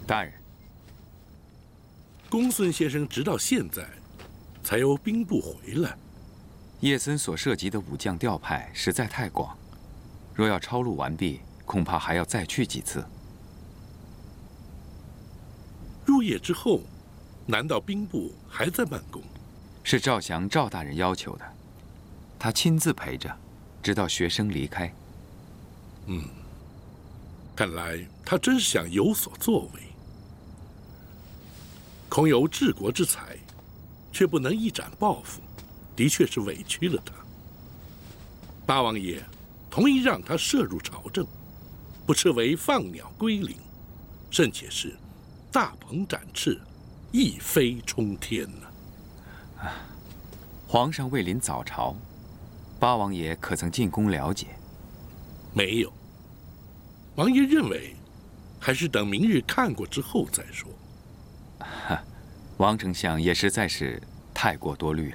大人， 公孙先生直到现在才由兵部回来。 叶森所涉及的武将调派实在太广，若要抄录完毕，恐怕还要再去几次。 入夜之后，难道兵部还在办公？ 是赵翔赵大人要求的，他亲自陪着，直到学生离开。 看来他真是想有所作为。空有治国之才，却不能一展抱负，的确是委屈了他。八王爷同意让他涉入朝政，不斥为放鸟归林，甚且是大鹏展翅，一飞冲天呢。 皇上为临早朝，八王爷可曾进宫了解？ 没有。王爷认为，还是等明日看过之后再说。 王丞相也实在是太过多虑了。